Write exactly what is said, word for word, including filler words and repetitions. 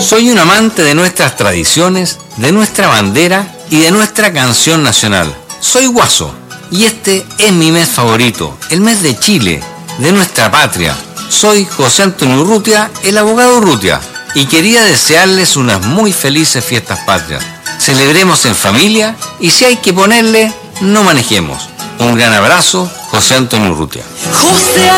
Soy un amante de nuestras tradiciones, de nuestra bandera y de nuestra canción nacional. Soy guaso y este es mi mes favorito, el mes de Chile, de nuestra patria. Soy José Antonio Urrutia, el abogado Urrutia, y quería desearles unas muy felices fiestas patrias. Celebremos en familia y si hay que ponerle, no manejemos. Un gran abrazo, José Antonio Urrutia. José